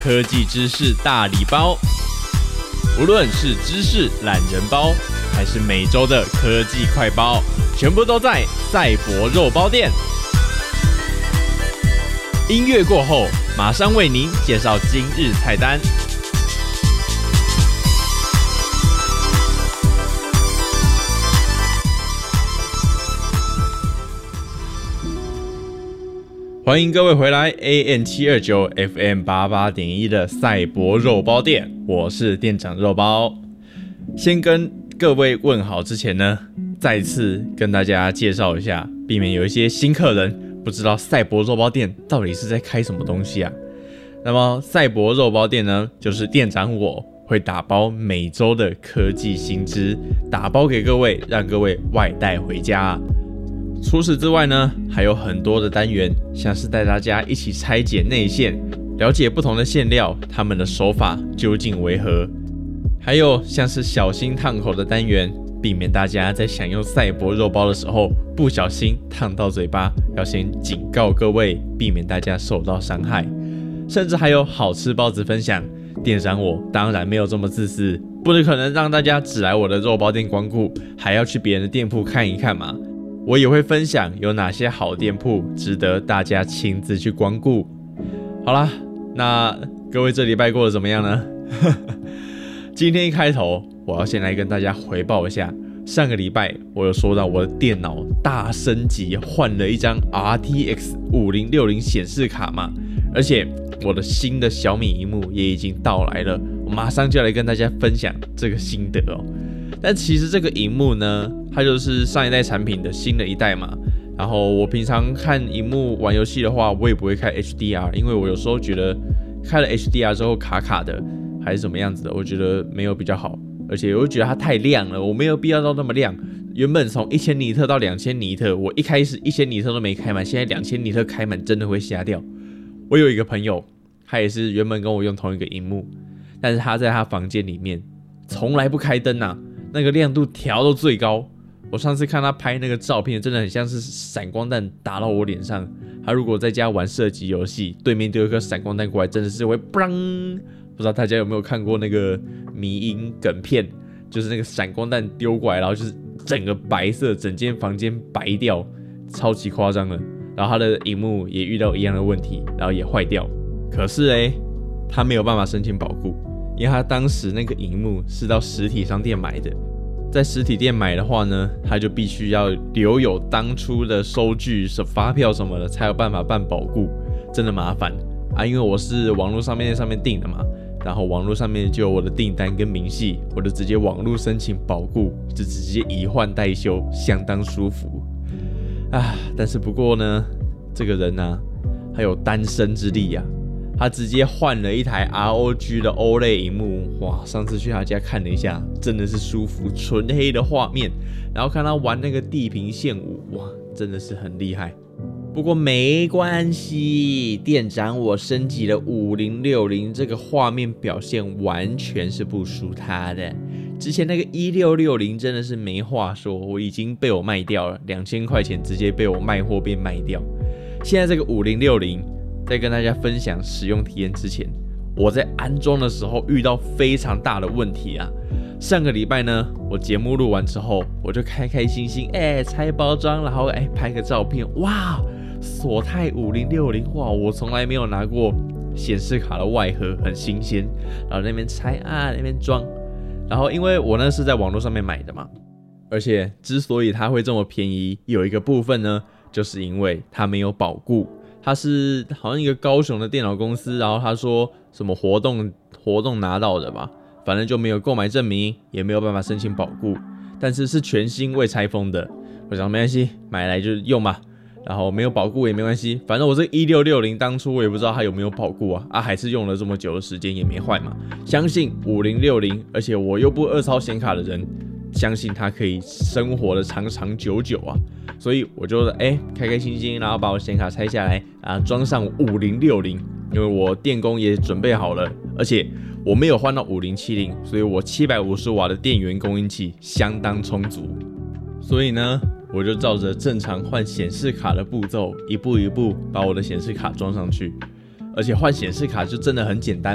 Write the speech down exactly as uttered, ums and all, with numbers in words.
科技知识大礼包，无论是知识懒人包，还是每周的科技快包，全部都在赛博肉包店。音乐过后，马上为您介绍今日菜单。欢迎各位回来 A M 七二九 F M 八八点一 的赛博肉包店，我是店长肉包。先跟各位问好之前呢，再次跟大家介绍一下，避免有一些新客人不知道赛博肉包店到底是在开什么东西啊。那么赛博肉包店呢，就是店长我会打包每周的科技新知，打包给各位，让各位外带回家啊。除此之外呢，还有很多的单元，像是带大家一起拆解内馅，了解不同的馅料，他们的手法究竟为何；还有像是小心烫口的单元，避免大家在享用赛博肉包的时候不小心烫到嘴巴，要先警告各位，避免大家受到伤害。甚至还有好吃包子分享，店长我当然没有这么自私，不可能让大家只来我的肉包店光顾，还要去别人的店铺看一看嘛。我也会分享有哪些好店铺值得大家亲自去光顾。好啦，那各位这礼拜过得怎么样呢？今天一开头，我要先来跟大家回报一下，上个礼拜我有说到我的电脑大升级，换了一张 R T X 五零六零 显示卡嘛，而且我的新的小米萤幕也已经到来了，我马上就要来跟大家分享这个心得哦。但其实这个萤幕呢，它就是上一代产品的新的一代嘛。然后我平常看萤幕玩游戏的话，我也不会开 H D R， 因为我有时候觉得开了 H D R 之后卡卡的，还是怎么样子的，我觉得没有比较好。而且我觉得它太亮了，我没有必要到那么亮。原本从一千尼特到两千尼特，我一开始一千尼特都没开满，现在两千尼特开满真的会瞎掉。我有一个朋友，他也是原本跟我用同一个萤幕，但是他在他房间里面从来不开灯啊。那个亮度调到最高，我上次看他拍那个照片，真的很像是闪光弹打到我脸上。他如果在家玩射击游戏，对面丢一颗闪光弹过来，真的是会砰！不知道大家有没有看过那个迷因梗片，就是那个闪光弹丢过来，然后就是整个白色，整间房间白掉，超级夸张的。然后他的萤幕也遇到一样的问题，然后也坏掉。可是哎，他没有办法申请保固。因为他当时那个萤幕是到实体商店买的，在实体店买的话呢，他就必须要留有当初的收据、发票什么的，才有办法办保固，真的麻烦啊！因为我是网络上面上面订的嘛，然后网络上面就有我的订单跟明细，我就直接网络申请保固，就直接以换代修，相当舒服啊！但是不过呢，这个人啊，还有单身之力啊。他直接换了一台 R O G 的 O L E D 萤幕，哇！上次去他家看了一下，真的是舒服，纯黑的画面，然后看他玩那个地平线舞，哇，真的是很厉害。不过没关系，店长我升级了五零六零，这个画面表现完全是不输他的。之前那个一六六零真的是没话说，我已经被我卖掉了，两千块钱直接被我卖货变卖掉。现在这个五零六零。在跟大家分享使用体验之前，我在安装的时候遇到非常大的问题啊！上个礼拜呢，我节目录完之后，我就开开心心哎拆包装，然后哎拍个照片，哇，索泰五零六零，哇，我从来没有拿过显示卡的外盒，很新鲜，然后那边拆啊那边装，然后因为我那是在网络上面买的嘛，而且之所以它会这么便宜，有一个部分呢，就是因为它没有保固。他是好像一个高雄的电脑公司，然后他说什么活动活动拿到的吧，反正就没有购买证明，也没有办法申请保固，但是是全新未拆封的。我想没关系，买来就用吧，然后没有保固也没关系，反正我这一六六零当初我也不知道它有没有保固啊，啊还是用了这么久的时间也没坏嘛。相信五零六零，而且我又不二抄显卡的人，相信它可以生活的长长久久啊。所以我就哎、欸、开开心心，然后把我显卡拆下来啊，装上五零六零，因为我电工也准备好了，而且我没有换到五零七零，所以我七百五十瓦的电源供应器相当充足。所以呢，我就照着正常换显示卡的步骤，一步一步把我的显示卡装上去。而且换显示卡就真的很简单。